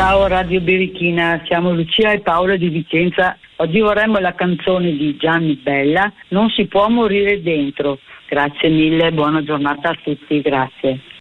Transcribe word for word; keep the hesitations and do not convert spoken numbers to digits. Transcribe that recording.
Ciao Radio Birichina, siamo Lucia e Paola di Vicenza. Oggi vorremmo la canzone di Gianni Bella, Non si può morire dentro. Grazie mille, buona giornata a tutti, grazie.